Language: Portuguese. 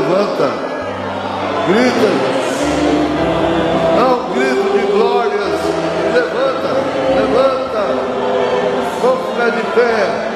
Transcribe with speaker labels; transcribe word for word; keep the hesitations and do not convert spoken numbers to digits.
Speaker 1: levanta. Grita. Dá um grito de glórias. Levanta, levanta. Vamos ficar de pé.